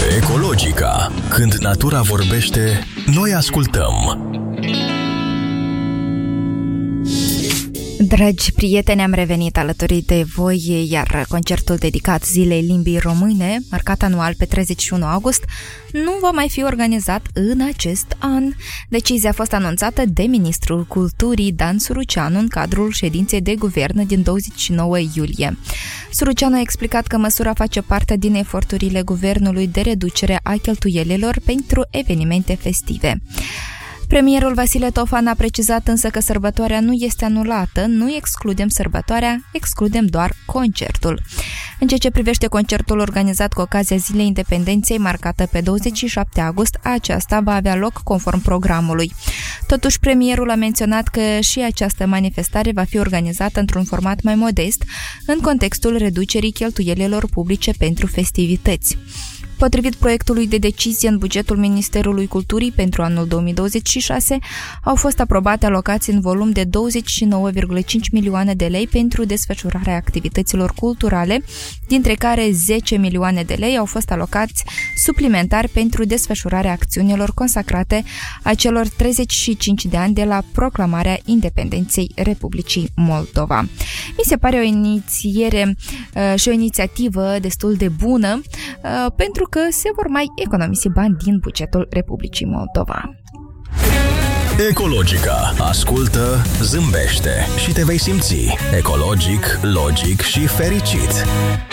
Ecologica. Când natura vorbește, noi ascultăm. Dragi prieteni, am revenit alături de voi, iar concertul dedicat Zilei Limbii Române, marcat anual pe 31 august, nu va mai fi organizat în acest an. Decizia a fost anunțată de Ministrul Culturii Dan Suruceanu în cadrul ședinței de guvern din 29 iulie. Suruceanu a explicat că măsura face parte din eforturile guvernului de reducere a cheltuielilor pentru evenimente festive. Premierul Vasile Tofan a precizat însă că sărbătoarea nu este anulată, nu excludem sărbătoarea, excludem doar concertul. În ceea ce privește concertul organizat cu ocazia Zilei Independenței, marcată pe 27 august, aceasta va avea loc conform programului. Totuși, premierul a menționat că și această manifestare va fi organizată într-un format mai modest, în contextul reducerii cheltuielilor publice pentru festivități. Potrivit proiectului de decizie în bugetul Ministerului Culturii pentru anul 2026, au fost aprobate alocații în volum de 29,5 milioane de lei pentru desfășurarea activităților culturale, dintre care 10 milioane de lei au fost alocați suplimentar pentru desfășurarea acțiunilor consacrate acelor 35 de ani de la proclamarea independenței Republicii Moldova. Mi se pare o inițiere și o inițiativă destul de bună, pentru că se vor mai economisi bani din bugetul Republicii Moldova. Ecologica. Ascultă, zâmbește și te vei simți ecologic, logic și fericit.